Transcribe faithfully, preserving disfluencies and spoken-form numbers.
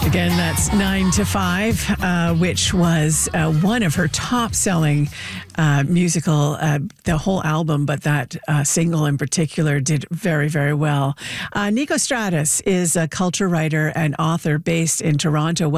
Again, that's nine to five, uh, which was uh, one of her top-selling uh, musical, uh, the whole album, but that uh, single in particular did very, very well. Uh, Nico Stratus is a culture writer and author based in Toronto.